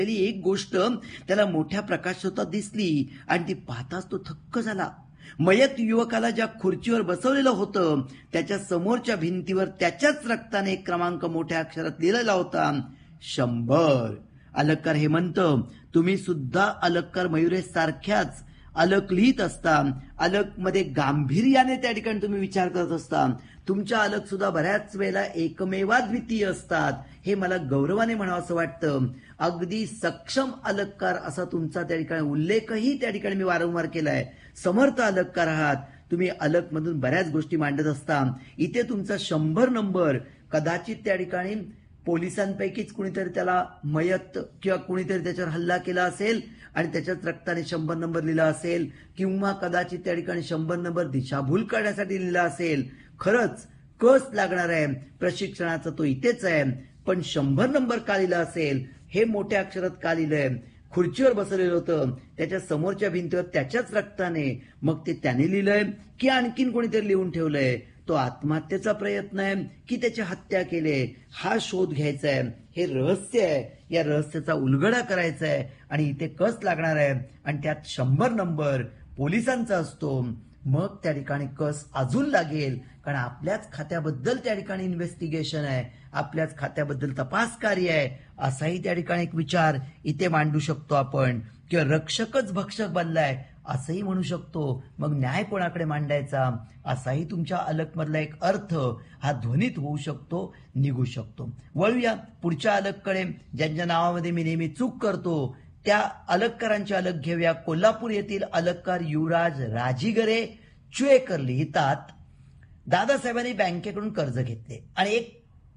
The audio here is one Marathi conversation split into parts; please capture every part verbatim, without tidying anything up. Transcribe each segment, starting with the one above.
एक गोष्ट त्याला मोठ्या प्रकाशोतात दिसली आणि ती पाहताच तो थक्क झाला. मयत युवकाला ज्या खुर्चीवर बसवलेलं होतं त्याच्या समोरच्या भिंतीवर त्याच्याच रक्ताने एक क्रमांक मोठ्या अक्षरात लिहिलेला होता, शंभर. अलक्कार हेमंत, तुम्ही सुद्धा अलक्कार मयुरेश सारख्याच अलक लिहित असता. अलक मध्ये गांभीर्याने त्या ठिकाणी तुम्ही विचार करत असता. तुमच्या अलक सुद्धा बऱ्याच वेळेला एकमेवाद्वितीय असतात. हे मला गौरवाने म्हणावं असं वाटतं. अगदी सक्षम अलककार असा तुमचा त्या ठिकाणी उल्लेखही त्या ठिकाणी मी वारंवार केलाय. समर्थ अलककार आहात तुम्ही. अलक मधून बऱ्याच गोष्टी मांडत असता. इथे तुमचा शंभर नंबर कदाचित त्या ठिकाणी पोलिसांपैकीच कुणीतरी त्याला मयत किंवा कुणीतरी त्याच्यावर हल्ला केला असेल आणि त्याच्याच रक्ताने शंभर नंबर लिहिला असेल, किंवा कदाचित त्या ठिकाणी शंभर नंबर दिशाभूल करण्यासाठी लिहिला असेल. खरंच कस लागणार आहे प्रशिक्षणाचा तो इथेच आहे. पण शंभर नंबर का लिहिला असेल हे मोठ्या अक्षरात का लिहिलंय? खुर्चीवर बसलेलं होतं त्याच्या समोरच्या भिंतीवर त्याच्याच रक्ताने. मग ते त्याने लिहिलंय की आणखीन कोणीतरी लिहून ठेवलंय? तो आत्महत्येचा प्रयत्न आहे की त्याची हत्या केली हा शोध घ्यायचा आहे. हे रहस्य आहे. या रहस्याचा उलगडा करायचा आहे आणि इथे कस लागणार आहे आणि त्यात शंभर नंबर पोलिसांचा असतो. मग त्या ठिकाणी कस अजून लागेल, कारण आपल्याच खात्याबद्दल त्या ठिकाणी इन्व्हेस्टिगेशन आहे, आपल्याच खात्याबद्दल तपास कार्य आहे. असाही त्या ठिकाणी एक विचार इथे मांडू शकतो आपण. किंवा रक्षकच भक्षक बनलाय असंही म्हणू शकतो. मग न्याय कोणाकडे मांडायचा असाही तुमच्या अलक मधला एक अर्थ हा ध्वनीत होऊ शकतो, निघू शकतो. वळूया पुढच्या अलककडे ज्यांच्या नावामध्ये मी नेहमी चूक करतो त्या अलककारांची अलक घेऊया. कोल्हापूर येथील अलककार युवराज राजीगरे चुएकर लिहितात, दादासाहेबांनी बँकेकडून कर्ज घेतले आणि एक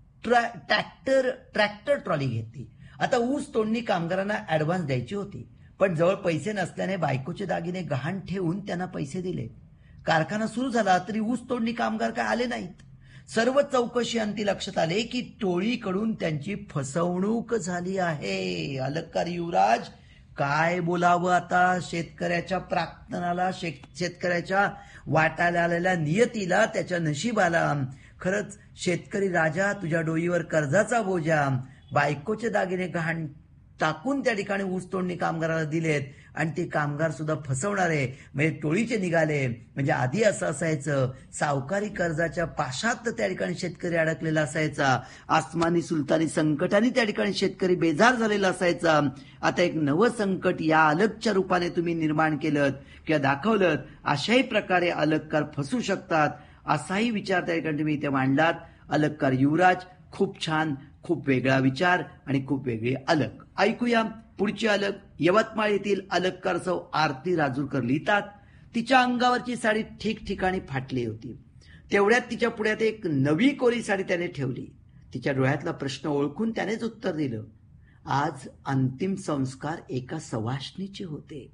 ट्रॅक्टर ट्रॅक्टर ट्रॉली घेतली. आता ऊस तोडणी कामगारांना ऍडव्हान्स द्यायची होती, पण जवळ पैसे नसल्याने बायकोचे दागिने गहाण ठेवून त्यांना पैसे दिले. कारखाना सुरू झाला तरी ऊस तोडणी कामगार काय आले नाहीत. सर्व चौकशी अंती लक्षात आले की टोळीकडून त्यांची फसवणूक झाली आहे. अलककार युवराज काय बोलावं आता शेतकऱ्याच्या प्रार्थनाला, शेतकऱ्याच्या वाटायला आलेल्या नियतीला, त्याच्या नशिबाला. खरंच शेतकरी राजा, तुझ्या डोईवर कर्जाचा बोजा. बायकोचे दागिने गहाण टाकून त्या ठिकाणी ऊस तोडणी कामगाराला दिलेत आणि ते कामगार सुद्धा फसवणारे म्हणजे टोळीचे निघाले. म्हणजे आधी असं असायचं, सावकारी कर्जाच्या पाशात त्या ठिकाणी शेतकरी अडकलेला असायचा. आसमानी सुलतानी संकटाने त्या ठिकाणी शेतकरी बेजार झालेला असायचा. आता एक नवं संकट या अलकच्या रूपाने तुम्ही निर्माण केलं किंवा दाखवलं. अशाही प्रकारे अलककार फसू शकतात असाही विचार त्या ठिकाणी तुम्ही इथे मांडलात. अलककार युवराज, खूप छान, खूप वेगळा विचार आणि खूप वेगळी अलक. ऐकूया पुढची अलक. यवतमाळ येथील अलककार सौ आरती राजूरकर लिहितात, तिच्या अंगावरची साडी ठिकठिकाणी फाटली होती. तेवढ्यात तिच्या पुढ्यात एक नवी कोरी साडी त्याने ठेवली. तिच्या डोळ्यातला प्रश्न ओळखून त्यानेच उत्तर दिलं, आज अंतिम संस्कार एका सवाष्णीचे होते.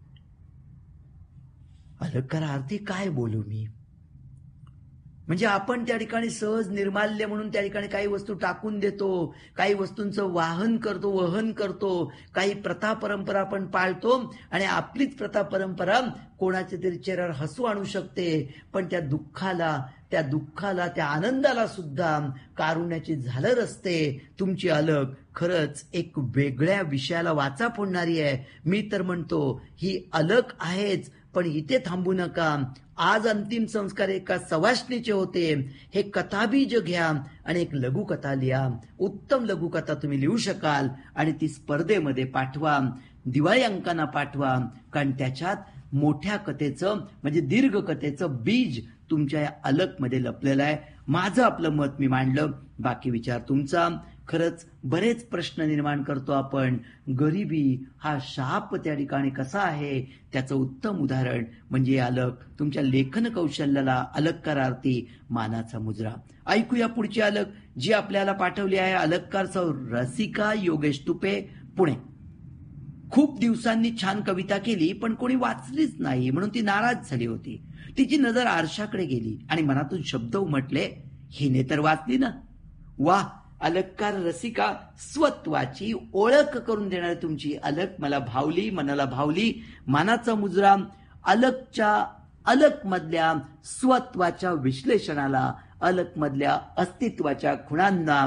अलककार आरती, काय बोलू मी? म्हणजे आपण त्या ठिकाणी सहज निर्माल्य म्हणून त्या ठिकाणी काही वस्तू टाकून देतो, काही वस्तूंचं वाहन करतो, वहन करतो, काही प्रथा परंपरा आपण पाळतो आणि आपलीच प्रथा परंपरा कोणाच्या तरी चेहऱ्यावर हसू आणू शकते. पण त्या दुःखाला त्या दुःखाला त्या आनंदाला सुद्धा कारुण्याची झालर असते. तुमची अलक खरंच एक वेगळ्या विषयाला वाचा फोडणारी आहे. मी तर म्हणतो ही अलक आहेच, पण इथे थांबू नका. आज अंतिम संस्कार एका सवाष्णीचे होते. हे कथाबीज घ्या आणि एक लघुकथा लिहा. उत्तम लघुकथा तुम्ही लिहू शकाल आणि ती स्पर्धेमध्ये पाठवा, दिवाळी अंकांना पाठवा, कारण त्याच्यात मोठ्या कथेचं म्हणजे दीर्घ कथेचं बीज तुमच्या या अलकमध्ये लपलेलं आहे. माझं आपलं मत मी मांडलं, बाकी विचार तुमचा. खरंच बरेच प्रश्न निर्माण करतो आपण. गरिबी हा शाप त्या ठिकाणी कसा आहे त्याचं उत्तम उदाहरण म्हणजे अलक. तुमच्या लेखन कौशल्याला अलककार आरती मानाचा मुजरा. ऐकूया पुढची अलक जी आपल्याला पाठवली आहे. अलककार सौ रसिका योगेश तुपे, पुणे. खूप दिवसांनी छान कविता केली पण कोणी वाचलीच नाही म्हणून ती नाराज झाली होती. तिची नजर आरशाकडे गेली आणि मनातून शब्द उमटले, हिने तर वाचली ना. वा, अलककार रसिका, स्वत्वाची ओळख करून देणारी तुमची अलक मला भावली, मनाला भावली. मानाचा मुजरा अलकच्या अलक मधल्या स्वत्वाच्या विश्लेषणाला, अलक मधल्या अस्तित्वाच्या खुणांना,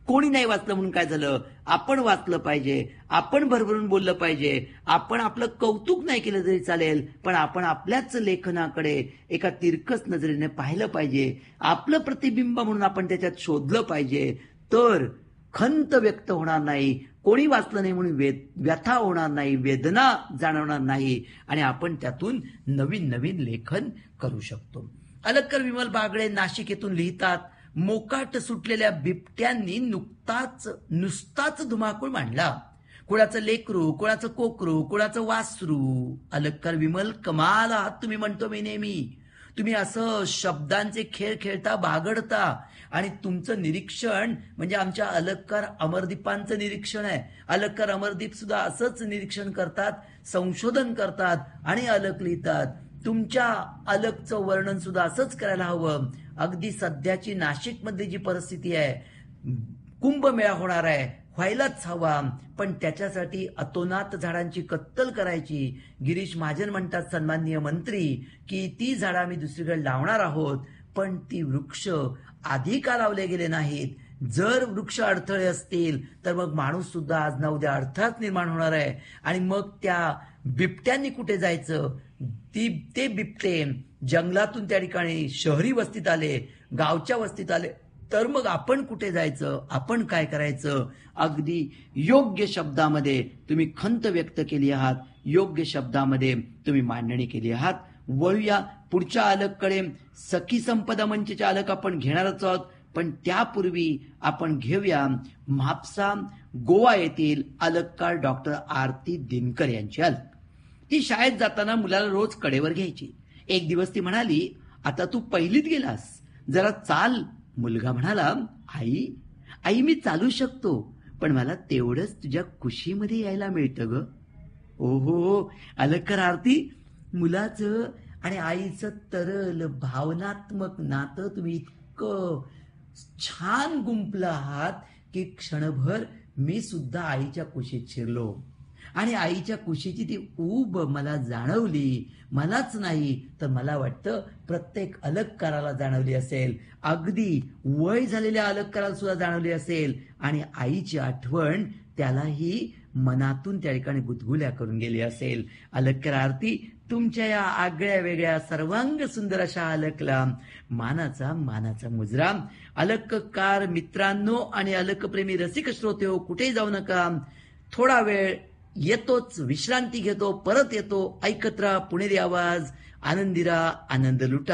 कोणी नाही वाचलं म्हणून काय झालं, आपण वाचलं पाहिजे, आपण भरभरून बोललं पाहिजे, आपण आपलं कौतुक नाही केलं तरी चालेल, पण आपण आपल्याच लेखनाकडे एका तिरकस नजरेने पाहिलं पाहिजे, आपलं प्रतिबिंब म्हणून आपण त्याच्यात शोधलं पाहिजे. तर खंत व्यक्त होणार नाही, कोणी वाचलं नाही म्हणून वेद व्यथा होणार नाही, वेदना जाणवणार नाही आणि आपण त्यातून नवीन नवीन लेखन करू शकतो. अलक्कर विमल बागडे नाशिक येथून लिहितात, मोकाट सुटलेल्या बिबट्यांनी नुकताच नुसताच धुमाकूळ मांडला. कुणाचं लेकरू, कुणाचं कोकरू, कुणाचं वासरू. अलक्कर विमल कमाल आहात तुम्ही, म्हणतो मी नेहमी. तुम्ही असं शब्दांचे खेळ खेळता, बागडता आणि तुमचं निरीक्षण म्हणजे आमच्या अलक्कर अमरदीपांचं निरीक्षण आहे. अलक्कर अमरदीप सुद्धा असंच निरीक्षण करतात, संशोधन करतात आणि अलक लिहितात. तुमच्या अलकचं वर्णन सुद्धा असंच करायला हवं. अगदी सध्याची नाशिकमधली जी परिस्थिती आहे, कुंभमेळा होणार आहे, व्हायलाच हवा, पण त्याच्यासाठी अतोनात झाडांची कत्तल करायची. गिरीश महाजन म्हणतात, सन्माननीय मंत्री, की ती झाडं आम्ही दुसरीकडे लावणार आहोत, पण ती वृक्ष आधी का लावले गेले नाहीत? जर वृक्ष अडथळे असतील तर मग माणूस सुद्धा आज ना उद्या अडथळाच निर्माण होणार आहे. आणि मग त्या बिबट्यांनी कुठे जायचं? ती ते बिबटे जंगलातून त्या ठिकाणी शहरी वस्तीत आले, गावच्या वस्तीत आले, तर मग आपण कुठे जायचं? आपण काय करायचं? अगदी योग्य शब्दामध्ये तुम्ही खंत व्यक्त केली आहात, योग्य शब्दामध्ये तुम्ही मांडणी केली आहात. वळूया पुढच्या अलककडे. सखी संपदा मंचच्या अलक आपण घेणारच आहोत, पण त्यापूर्वी आपण घेऊया म्हापसा गोवा येथील अलककार डॉक्टर आरती दिनकर यांची अलक. ती शाळेत जाताना मुलाला रोज कडेवर घ्यायची. एक दिवस ती म्हणाली, आता तू पहिलीत गेलास, जरा चाल. मुलगा म्हणाला, आई आई मी चालू शकतो, पण मला तेवढंच तुझ्या कुशीमध्ये यायला मिळतं ग. ओहो अलककर आरती, मुलाचं आणि आईचं तरल भावनात्मक नातं तुम्ही इतकं छान गुंपलं आहात की क्षणभर मी सुद्धा आईच्या कुशीत शिरलो आणि आईच्या कुशीची ती ऊब मला जाणवली. मलाच नाही तर मला वाटतं प्रत्येक अलककाराला जाणवली असेल, अगदी वय झालेल्या अलककाराला सुद्धा जाणवली असेल आणि आईची आठवण त्यालाही मनातून त्या ठिकाणी गुदगुल्या करून गेली असेल. अलककर आरती, तुमच्या या आगळ्या वेगळ्या सर्वांग सुंदर अशा अलकला मानाचा मानाचा मुजरा. अलककार मित्रांनो आणि अलकप्रेमी रसिक श्रोते हो, कुठेही जाऊ नका. थोडा वेळ येतोच, विश्रांती घेतो, परत येतो. ऐकत राहा पुणेरी आवाज. आनंदी राहा, आनंद लुटा.